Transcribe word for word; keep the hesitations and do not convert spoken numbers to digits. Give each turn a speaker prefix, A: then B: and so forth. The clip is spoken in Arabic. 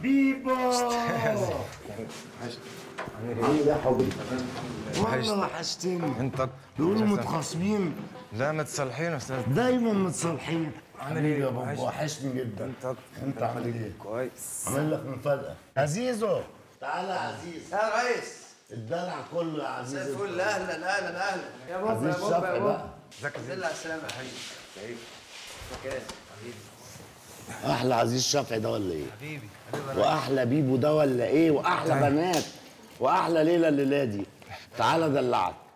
A: بيبو عامل ايه يا حبيبي؟ والله وحشتني.
B: انت
A: بيقولوا متخاصمين.
B: لا متصالحين يا استاذ.
A: دايما متصالحين.
B: عامل ايه
A: يا بابا؟ وحشني جدا.
B: انت
A: انت عامل ايه؟
B: كويس.
A: عامل لك مفاجأة. عزيزو تعالى يا عزيز.
C: يا ريس
A: الدلع كله يا عزيز.
C: زي الفل. اهلا اهلا اهلا
A: يا بابا يا بابا يا بابا.
B: ازيك يا
C: زي على السلامه يا حبيبي. حبيبي حبيبي
A: احلى عزيز شافعي ده ولا ايه؟
C: حبيبي حبيبي
A: واحلى بيبو ده ولا ايه؟ واحلى بنات واحلى ليله الليله دي. تعالى دلعك.